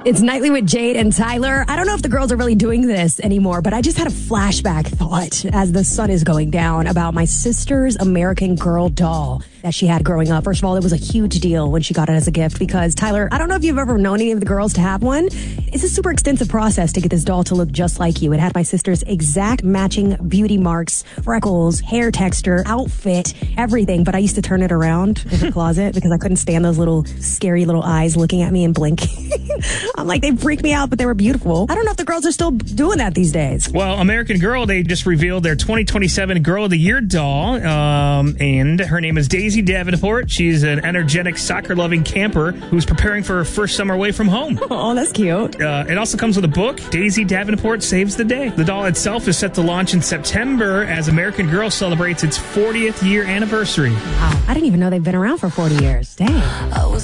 It's Nightly with Jade and Tyler. I don't know if the girls are really doing this anymore, but I just had a flashback thought as the sun is going down about my sister's American Girl doll that she had growing up. First of all, it was a huge deal when she got it as a gift because, Tyler, I don't know if you've ever known any of the girls to have one. It's a super extensive process to get this doll to look just like you. It had my sister's exact matching beauty marks, freckles, hair texture, outfit, everything. But I used to turn it around in the closet because I couldn't stand those little scary little eyes looking at me and blinking. I'm like, they freaked me out, but they were beautiful. I don't know if the girls are still doing that these days. Well, American Girl, they just revealed their 2027 Girl of the Year doll, and her name is Daisy Davenport. She's an energetic, soccer-loving camper who's preparing for her first summer away from home. Oh, that's cute. It also comes with a book, Daisy Davenport Saves the Day. The doll itself is set to launch in September as American Girl celebrates its 40th year anniversary. Wow, I didn't even know they've been around for 40 years. Dang.